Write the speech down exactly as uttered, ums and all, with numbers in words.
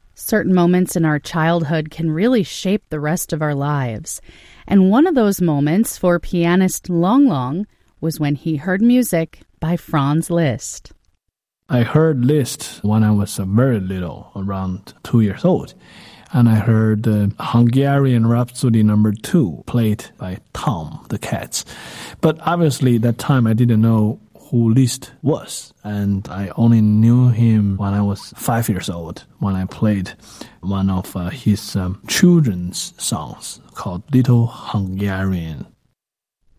Certain moments in our childhood can really shape the rest of our lives. And one of those moments for pianist Long Long was when he heard music by Franz Liszt. I heard Liszt when I was very little, around two years old. And I heard uh, Hungarian Rhapsody number two played by Tom the Cats. But obviously that time I didn't know who Liszt was, and I only knew him when I was five years old, when I played one of uh, his um, children's songs called Little Hungarian.